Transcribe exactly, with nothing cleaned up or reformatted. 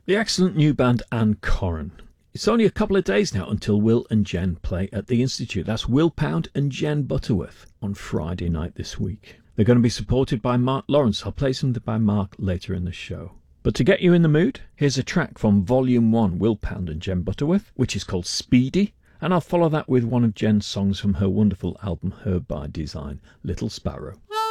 The excellent new band Anne Corrin. It's only a couple of days now until Will and Jen play at the Institute. That's Will Pound and Jen Butterworth on Friday night this week. They're going to be supported by Mark Lawrence. I'll play something by Mark later in the show. But to get you in the mood, here's a track from Volume one, Will Pound and Jen Butterworth, which is called Speedy, and I'll follow that with one of Jen's songs from her wonderful album Herb by Design, Little Sparrow.